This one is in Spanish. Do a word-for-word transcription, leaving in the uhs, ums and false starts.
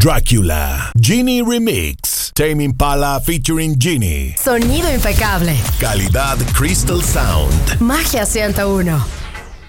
Dracula, Genie Remix, Tame Impala featuring Genie. Sonido impecable. Calidad Crystal Sound. Magia ciento uno.